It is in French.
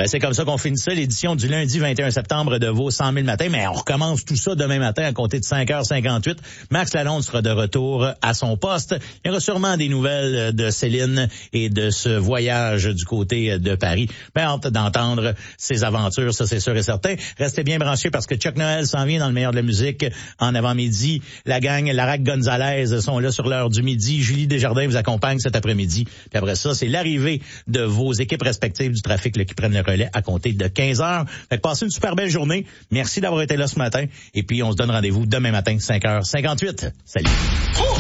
Ben, c'est comme ça qu'on finissait l'édition du lundi 21 septembre de vos 100 000 matins, mais on recommence tout ça demain matin à compter de 5h58. Max Lalonde sera de retour à son poste. Il y aura sûrement des nouvelles de Céline et de ce voyage du côté de Paris. Ben, hâte d'entendre ses aventures, ça c'est sûr et certain. Restez bien branchés parce que Chuck Noël s'en vient dans le meilleur de la musique en avant-midi. La gang, Larac Gonzalez sont là sur l'heure du midi. Julie Desjardins vous accompagne cet après-midi. Puis après ça, c'est l'arrivée de vos équipes respectives du trafic là, qui prennent le relais à compter de 15h. Fait que passez une super belle journée. Merci d'avoir été là ce matin. Et puis, on se donne rendez-vous demain matin, 5h58. Salut!